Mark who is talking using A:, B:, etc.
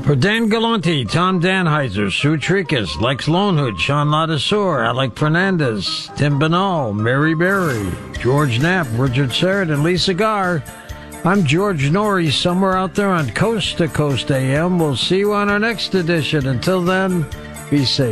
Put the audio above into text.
A: For Dan Galante, Tom Danheiser, Sue Tricus, Lex Lonehood, Sean Ladasur, Alec Fernandez, Tim Banal, Mary Berry, George Knapp, Richard Serrett, and Lisa Garr, I'm George Norrie, somewhere out there on Coast to Coast AM. We'll see you on our next edition. Until then, be safe.